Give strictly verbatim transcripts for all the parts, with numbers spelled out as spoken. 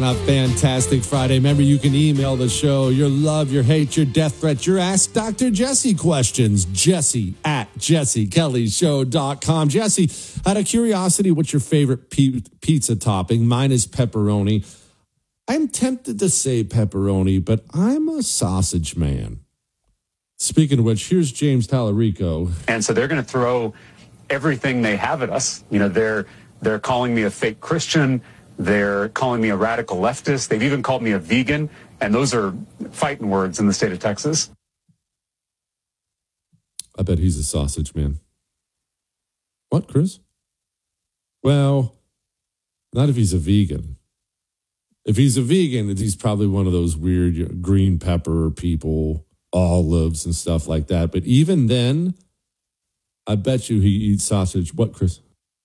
a fantastic Friday. Remember, you can email the show your love, your hate, your death threats, your Ask Doctor Jesse questions. Jesse at jesse kelly show dot com. Jesse, out of curiosity, what's your favorite p- pizza topping? Mine is pepperoni. I'm tempted to say pepperoni, but I'm a sausage man. Speaking of which, here's James Tallarico. And so they're going to throw everything they have at us. You know, they're they're calling me a fake Christian. They're calling me a radical leftist. They've even called me a vegan. And those are fighting words in the state of Texas. I bet he's a sausage man. What, Chris? Well, not if he's a vegan. If he's a vegan, he's probably one of those weird you know, green pepper people, olives and stuff like that. But even then, I bet you he eats sausage. What, Chris?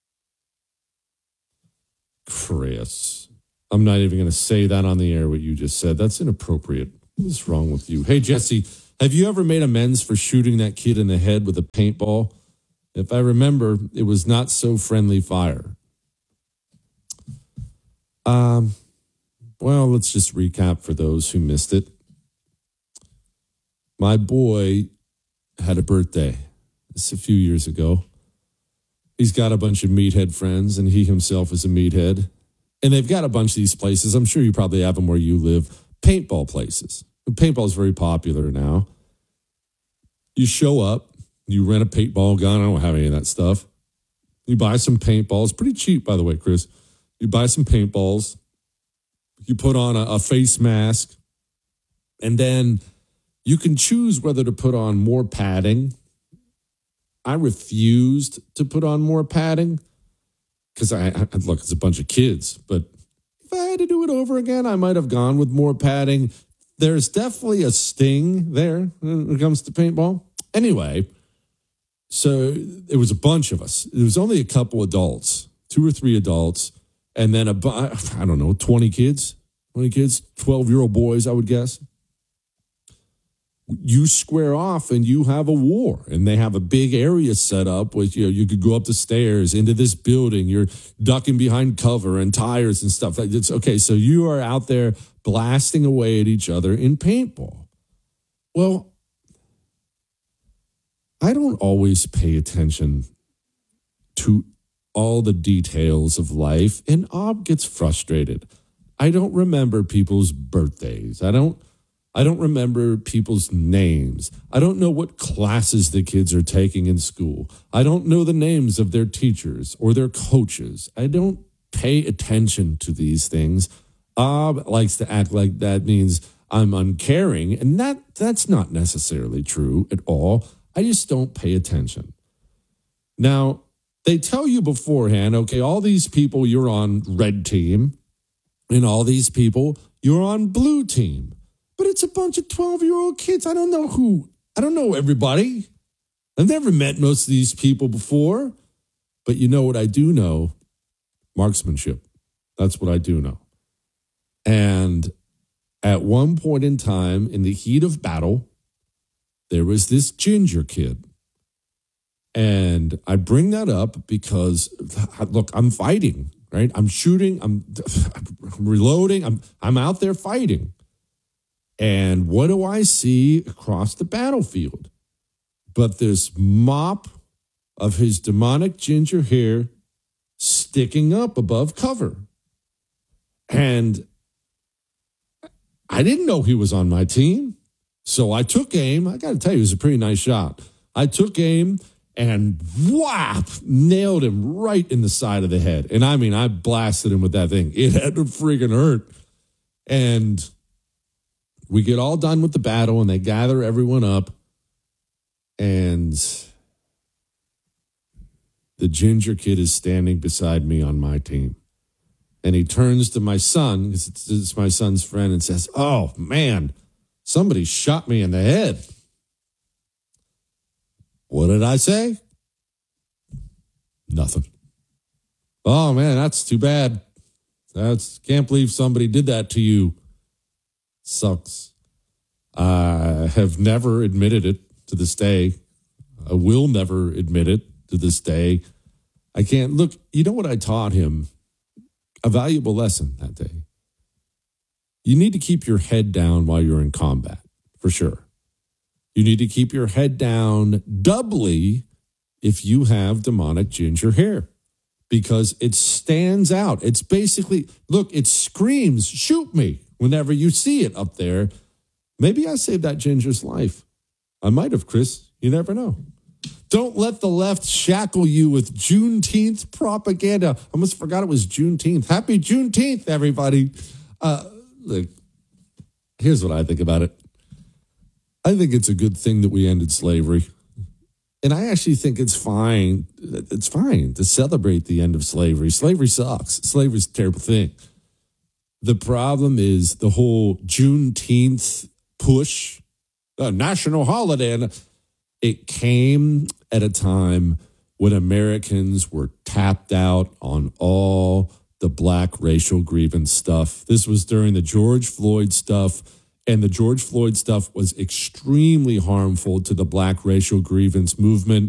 Chris, I'm not even going to say that on the air, what you just said. That's inappropriate. What's wrong with you? Hey, Jesse, have you ever made amends for shooting that kid in the head with a paintball? If I remember, it was not so friendly fire. Um, well, let's just recap for those who missed it. My boy had a birthday. It's a few years ago. He's got a bunch of meathead friends, and he himself is a meathead. And they've got a bunch of these places. I'm sure you probably have them where you live. Paintball places. Paintball is very popular now. You show up. You rent a paintball gun. I don't have any of that stuff. You buy some paintballs. Pretty cheap, by the way, Chris. You buy some paintballs. You put on a, a face mask. And then you can choose whether to put on more padding. I refused to put on more padding because I, I look, it's a bunch of kids, but if I had to do it over again, I might have gone with more padding. There's definitely a sting there when it comes to paintball. Anyway, so it was a bunch of us. There was only a couple adults, two or three adults, and then a, I don't know, twenty kids, twenty kids, twelve-year-old boys, I would guess. You square off and you have a war, and they have a big area set up with, you know, you could go up the stairs into this building. You're ducking behind cover and tires and stuff. It's okay. So you are out there blasting away at each other in paintball. Well, I don't always pay attention to all the details of life, and Ob gets frustrated. I don't remember people's birthdays. I don't I don't remember people's names. I don't know what classes the kids are taking in school. I don't know the names of their teachers or their coaches. I don't pay attention to these things. Ob likes to act like that means I'm uncaring, and that that's not necessarily true at all. I just don't pay attention. Now, they tell you beforehand, okay, all these people, you're on red team, and all these people, you're on blue team. But it's a bunch of twelve-year-old kids. I don't know who. I don't know everybody. I've never met most of these people before. But you know what I do know? Marksmanship. That's what I do know. And at one point in time, in the heat of battle, there was this ginger kid. And I bring that up because, look, I'm fighting, right? I'm shooting. I'm, I'm reloading. I'm I'm out there fighting. And what do I see across the battlefield? But this mop of his demonic ginger hair sticking up above cover. And I didn't know he was on my team. So I took aim. I got to tell you, it was a pretty nice shot. I took aim and whap, nailed him right in the side of the head. And I mean, I blasted him with that thing. It had to freaking hurt. And we get all done with the battle, and they gather everyone up, and the ginger kid is standing beside me on my team. And he turns to my son, because it's, it's my son's friend, and says, "Oh, man, somebody shot me in the head." What did I say? Nothing. "Oh, man, that's too bad. That's can't believe somebody did that to you. Sucks." I have never admitted it to this day. I will never admit it to this day. I can't. Look, you know what I taught him? A valuable lesson that day. You need to keep your head down while you're in combat, for sure. You need to keep your head down doubly if you have demonic ginger hair, because it stands out. It's basically, look, it screams, shoot me whenever you see it up there. Maybe I saved that ginger's life. I might have, Chris. You never know. Don't let the left shackle you with Juneteenth propaganda. I almost forgot it was Juneteenth. Happy Juneteenth, everybody. Uh, look, here's what I think about it. I think it's a good thing that we ended slavery. And I actually think it's fine. It's fine to celebrate the end of slavery. Slavery sucks. Slavery's a terrible thing. The problem is the whole Juneteenth push, a national holiday. And it came at a time when Americans were tapped out on all the black racial grievance stuff. This was during the George Floyd stuff. And the George Floyd stuff was extremely harmful to the black racial grievance movement.